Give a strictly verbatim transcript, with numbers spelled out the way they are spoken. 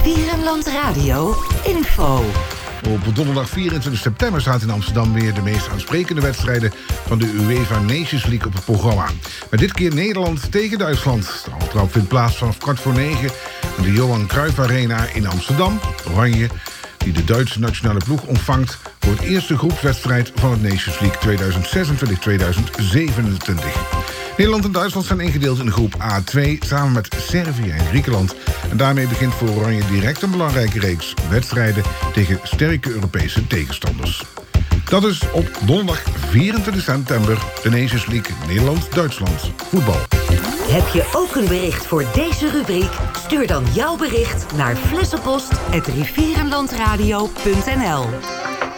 Rivierenland Radio info. Op donderdag vierentwintig september staat in Amsterdam weer de meest aansprekende wedstrijden van de UEFA Nations League op het programma. Met dit keer Nederland tegen Duitsland. De aftrap vindt plaats vanaf kwart voor negen in de Johan Cruijff Arena in Amsterdam. Oranje, die de Duitse nationale ploeg ontvangt voor het eerste groepswedstrijd van het Nations League tweeduizend zesentwintig tweeduizend zevenentwintig. Nederland en Duitsland zijn ingedeeld in de groep A twee samen met Servië en Griekenland. En daarmee begint voor Oranje direct een belangrijke reeks wedstrijden tegen sterke Europese tegenstanders. Dat is op donderdag vierentwintig september de Nations League Nederland-Duitsland voetbal. Heb je ook een bericht voor deze rubriek? Stuur dan jouw bericht naar flessenpost apenstaartje rivierenlandradio punt n l.